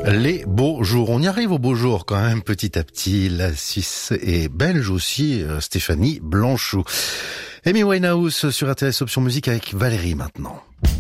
Les beaux jours. On y arrive aux beaux jours quand même petit à petit. La Suisse et belge aussi, Stéphanie Blanchou. Amy Winehouse sur ATS Option Musique avec Valérie maintenant.